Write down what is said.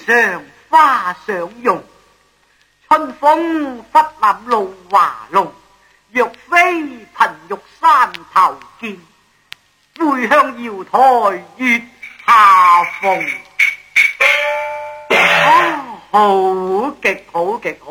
上花上容，春風忽立露華濃。若非憑玉山頭見，會向瑤台月下逢。好極好極好。